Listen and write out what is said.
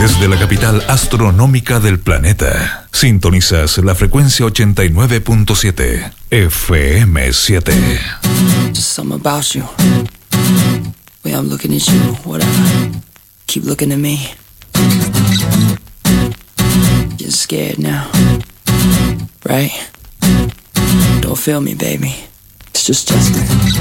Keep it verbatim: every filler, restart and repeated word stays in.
Desde la capital astronómica del planeta, sintonizas la frecuencia ochenta y nueve punto siete, F M siete. Just something about you. Way I'm looking at you, whatever. Keep looking at me. Getting scared now, right? Don't feel me, baby. It's just Justin.